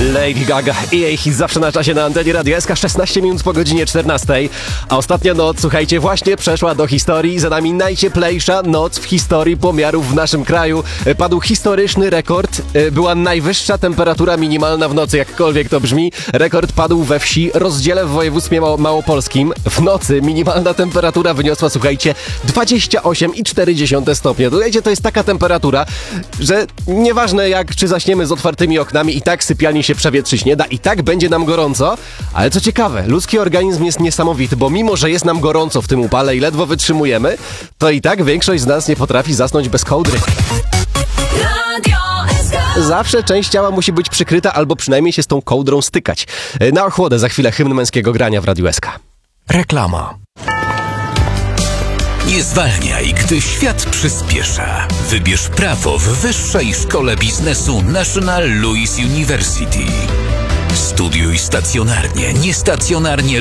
Lady Gaga i jej hit zawsze na czasie na antenie Radia SK, 16 minut po godzinie 14. A ostatnia noc, słuchajcie, właśnie przeszła do historii. Za nami najcieplejsza noc w historii pomiarów w naszym kraju. Padł historyczny rekord. Była najwyższa temperatura minimalna w nocy, jakkolwiek to brzmi. Rekord padł we wsi Rozdziele w województwie małopolskim. W nocy minimalna temperatura wyniosła, słuchajcie, 28,4 stopnia. Słuchajcie, to jest taka temperatura, że nieważne jak, czy zaśniemy z otwartymi oknami, i tak sypialni się przewietrzyć nie da, i tak będzie nam gorąco. Ale co ciekawe, ludzki organizm jest niesamowity, bo mimo, że jest nam gorąco w tym upale i ledwo wytrzymujemy, to i tak większość z nas nie potrafi zasnąć bez kołdry. Zawsze część ciała musi być przykryta, albo przynajmniej się z tą kołdrą stykać. Na ochłodę za chwilę hymn męskiego grania w Radiu SK. Reklama. Nie zwalniaj, gdy świat przyspiesza. Wybierz prawo w Wyższej Szkole Biznesu National Louis University. Studiuj stacjonarnie, niestacjonarnie